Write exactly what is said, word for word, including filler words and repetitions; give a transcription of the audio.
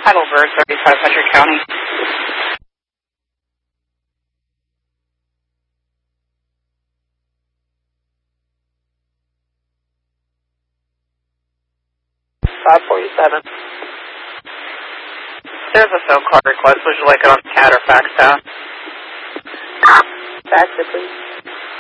Heidelberg, thirty-five hundred County. five forty-seven. There's a phone call request. Would you like it on C A D or fax out? Fax it, please.